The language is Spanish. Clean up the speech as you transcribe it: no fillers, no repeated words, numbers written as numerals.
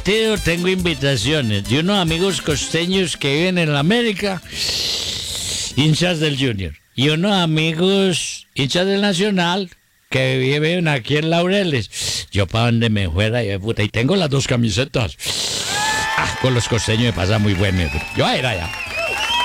partido tengo invitaciones de unos amigos costeños que viven en la América, hinchas del Junior, y unos amigos hinchas del Nacional que viven aquí en Laureles. Yo para donde me fuera, y tengo las dos camisetas. Con los costeños me pasa muy bueno. Yo era allá.